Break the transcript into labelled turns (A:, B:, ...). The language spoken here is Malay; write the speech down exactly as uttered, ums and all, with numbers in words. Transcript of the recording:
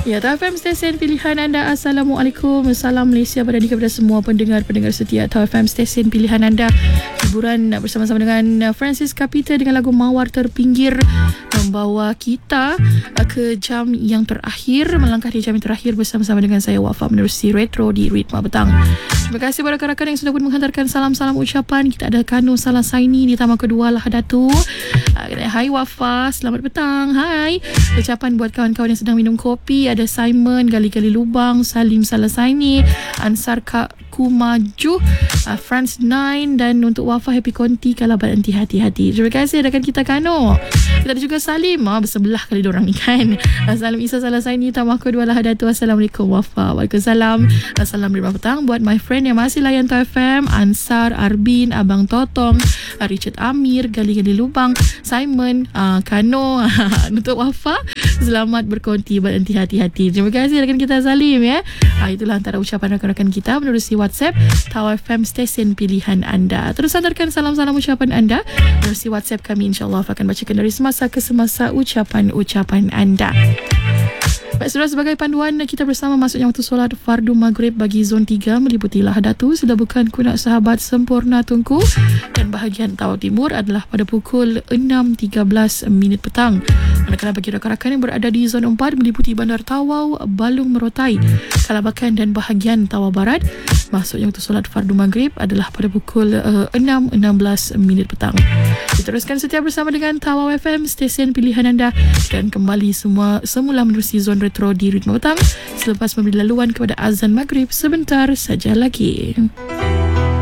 A: Ya, Tau F M stesen pilihan anda. Assalamualaikum. Salam Malaysia berada kepada semua pendengar-pendengar setia Tau F M stesen pilihan anda. Hiburan bersama-sama dengan Francis Kapita dengan lagu Mawar Terpinggir membawa kita ke jam yang terakhir, melangkah di jam yang terakhir bersama-sama dengan saya Wafa menerusi Retro di Ritma Petang. Terima kasih kepada rakan-rakan yang sudah pun menghantarkan salam-salam ucapan. Kita ada Kanu Salah Saini di Taman Kedua Lahadatu. Hai Wafa, selamat petang. Hai. Ucapan buat kawan-kawan yang sedang minum kopi. Ada Simon, Gali-Gali Lubang, Salim Salah Saini, Ansar Kak Kumaju, uh, France nine, dan untuk Wafa Happy Konti kalau berhenti hati-hati. Terima kasih rakan kita Kano. Kita ada juga Salim, ah, bersebelah kali diorang ni kan. Salam Isa Salah Saini, Taman Kedua Lahadatu. Assalamualaikum Wafa. Waalaikumsalam. Salam lima petang buat my friend yang masih layan Tau F M, Ansar, Arbin, Abang Totong, Richard Amir, Gali-Gali Lubang, Simon, uh, Kano. Untuk Wafa, selamat berkonti, berhenti hati-hati. Terima kasih rakan kita Salim ya. Uh, itulah antara ucapan rakan-rakan kita menerusi WhatsApp Tau F M stesen pilihan anda. Terus hantarkan salam-salam ucapan anda menerusi WhatsApp kami. InsyaAllah akan bacakan dari semasa ke semasa ucapan-ucapan anda. Baik, saudara, sebagai panduan kita bersama masuknya waktu solat fardu maghrib bagi zon tiga meliputi Lahadatu, Sudah Bukan Kunak Sahabat, Sempurna Tunku dan bahagian Tawau Timur adalah pada pukul enam tiga belas minit petang. Manakala bagi rakan-rakan yang berada di zon empat meliputi Bandar Tawau, Balung Merotai, Kalabakan dan bahagian Tawau Barat, masuknya waktu solat fardu maghrib adalah pada pukul uh, enam enam belas minit petang. Diteruskan setia bersama dengan Tawau F M stesen pilihan anda dan kembali semua semula menerusi zon retro di Ritma Petang selepas memberi laluan kepada azan maghrib sebentar saja lagi.